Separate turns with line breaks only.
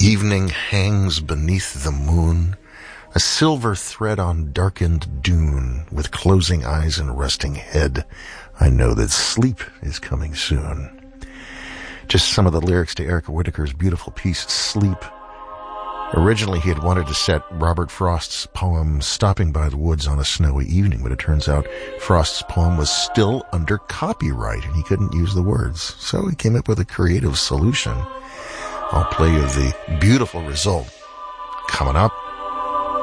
Evening hangs beneath the moon, a silver thread on darkened dune. With closing eyes and resting head, I know that sleep is coming soon. Just some of the lyrics to Erica Whitacre's beautiful piece, Sleep. Originally, he had wanted to set Robert Frost's poem Stopping by the Woods on a Snowy Evening, but it turns out Frost's poem was still under copyright and he couldn't use the words. So he came up with a creative solution. I'll play you the beautiful result coming up.